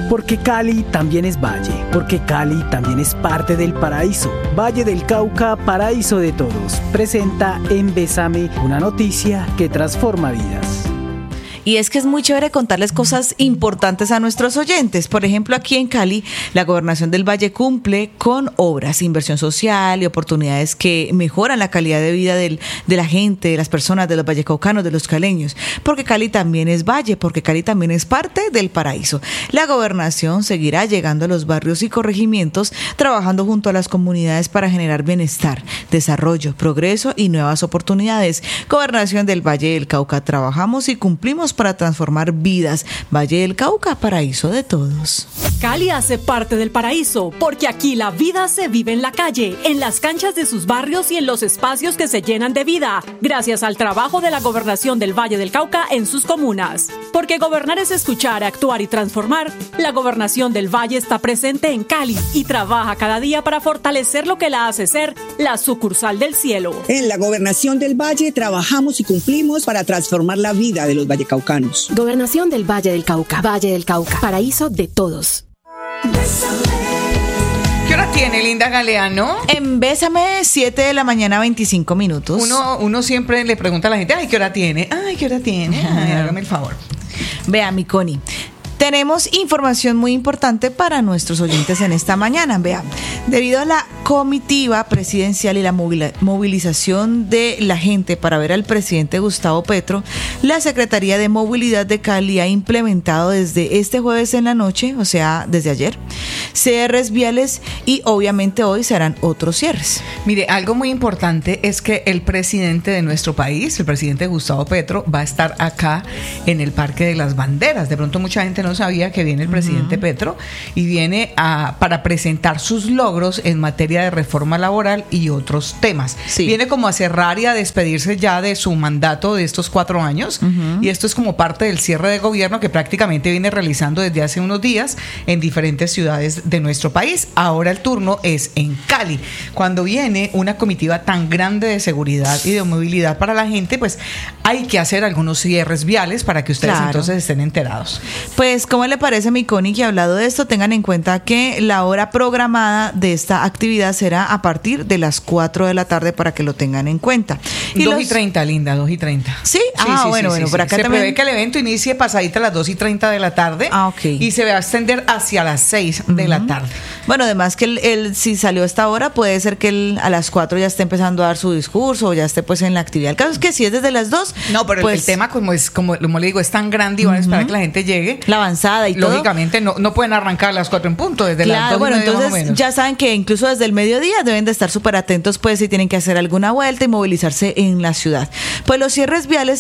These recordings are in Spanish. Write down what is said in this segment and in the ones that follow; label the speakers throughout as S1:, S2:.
S1: Porque Cali también es valle, porque Cali también es parte del paraíso. Valle del Cauca, paraíso de todos. Presenta en Bésame una noticia que transforma vidas.
S2: Y es que es muy chévere contarles cosas importantes a nuestros oyentes. Por ejemplo, aquí en Cali, la Gobernación del Valle cumple con obras, inversión social y oportunidades que mejoran la calidad de vida de la gente, de las personas, de los vallecaucanos, de los caleños. Porque Cali también es valle, porque Cali también es parte del paraíso. La Gobernación seguirá llegando a los barrios y corregimientos, trabajando junto a las comunidades para generar bienestar, desarrollo, progreso y nuevas oportunidades. Gobernación del Valle del Cauca, trabajamos y cumplimos para transformar vidas. Valle del Cauca, paraíso de todos.
S3: Cali hace parte del paraíso, porque aquí la vida se vive en la calle, en las canchas de sus barrios y en los espacios que se llenan de vida, gracias al trabajo de la Gobernación del Valle del Cauca en sus comunas. Porque gobernar es escuchar, actuar y transformar, la Gobernación del Valle está presente en Cali y trabaja cada día para fortalecer lo que la hace ser la sucursal del cielo.
S4: En la Gobernación del Valle trabajamos y cumplimos para transformar la vida de los vallecaucanos.
S5: Gobernación del Valle del Cauca, paraíso de todos.
S6: ¿Qué hora tiene, Linda Galeano?
S2: En Bésame, 7 de la mañana, 25 minutos.
S6: Uno siempre le pregunta a la gente, ¿qué hora tiene? ¿Qué hora tiene? Hágame el favor.
S2: Vea, mi Connie. Tenemos información muy importante para nuestros oyentes en esta mañana. Vea, debido a la comitiva presidencial y la movilización de la gente para ver al presidente Gustavo Petro, la Secretaría de Movilidad de Cali ha implementado desde este jueves en la noche, o sea, desde ayer, cierres viales y obviamente hoy se harán otros cierres.
S6: Mire, algo muy importante es que el presidente de nuestro país, el presidente Gustavo Petro, va a estar acá en el Parque de las Banderas. De pronto mucha gente no sabía que viene el presidente Petro y viene para presentar sus logros en materia de reforma laboral y otros temas. Sí. Viene como a cerrar y a despedirse ya de su mandato de estos 4 años y esto es como parte del cierre de gobierno que prácticamente viene realizando desde hace unos días en diferentes ciudades de nuestro país. Ahora el turno es en Cali. Cuando viene una comitiva tan grande de seguridad y de movilidad para la gente, pues hay que hacer algunos cierres viales para que ustedes entonces estén enterados.
S2: Pues, ¿cómo le parece, mi Connie, que hablado de esto, tengan en cuenta que la hora programada de esta actividad será a partir de las 4 de la tarde para que lo tengan en cuenta?
S6: 2:30, Linda, 2:30.
S2: ¿Sí?
S6: Bueno,
S2: por acá
S6: se
S2: también
S6: prevé que el evento inicie pasadita a las 2:30 de la tarde y se va a extender hacia las 6 de la tarde.
S2: Bueno, además que él si salió a esta hora, puede ser que él a las 4 ya esté empezando a dar su discurso o ya esté pues en la actividad. El caso es que si es desde las 2.
S6: No, pero pues, el tema como le digo, es tan grande y van a esperar que la gente llegue.
S2: La avanzada y
S6: lógicamente no pueden arrancar a las 4 en punto, desde las 2.
S2: Bueno, entonces ya saben que incluso desde el mediodía deben de estar súper atentos pues si tienen que hacer alguna vuelta y movilizarse en la ciudad. Pues los cierres viales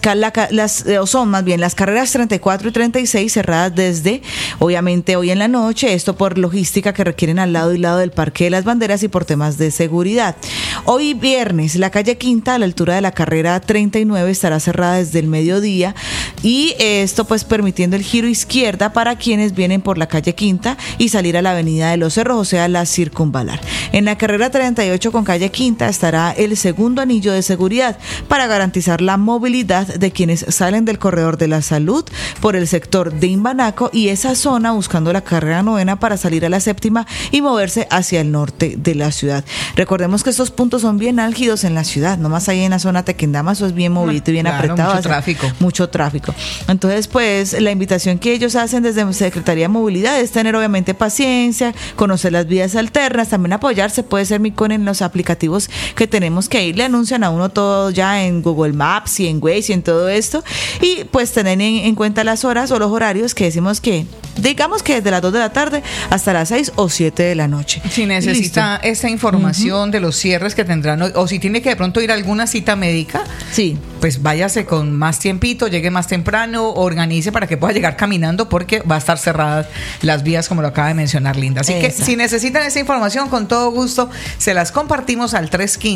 S2: son más bien las carreras 34 y 36 cerradas desde, obviamente, hoy en la noche, esto por logística que requieren al lado y lado del Parque de las Banderas y por temas de seguridad. Hoy viernes, la calle Quinta a la altura de la carrera 39 estará cerrada desde el mediodía y esto pues permitiendo el giro izquierda para quienes vienen por la calle Quinta y salir a la avenida de los Cerros, o sea, la circunvalar. En la carrera 38 con calle Quinta estará el segundo anillo de seguridad para garantizar la movilidad de quienes salen del corredor de la salud por el sector de Imbanaco y esa zona buscando la carrera 9 para salir a la 7ª y moverse hacia el norte de la ciudad. Recordemos que estos puntos son bien álgidos en la ciudad, nomás ahí en la zona Tequendama eso es bien movido y bien apretado. Mucho tráfico. Entonces, pues, la invitación que ellos hacen desde Secretaría de Movilidad es tener obviamente paciencia, conocer las vías alternas, también apoyarse, puede ser en los aplicativos que tenemos que ir, le anuncian a uno todo ya en Google Maps y en Waze y en todo esto, y pues tener en cuenta las horas o los horarios que decimos que, digamos que desde las 2 de la tarde hasta las 6 o 7 de la noche.
S6: Si necesita esta información de los cierres que tendrán o si tiene que de pronto ir a alguna cita médica, pues váyase con más tiempito, llegue más temprano, organice para que pueda llegar caminando porque va a estar cerradas las vías como lo acaba de mencionar Linda. Así que si necesitan esa información, con todo gusto se las compartimos al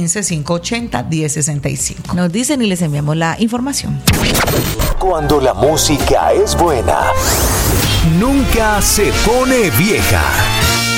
S6: 315-580-1065.
S2: Nos dicen y les enviamos la información.
S7: Cuando la música es buena,
S8: nunca se pone vieja.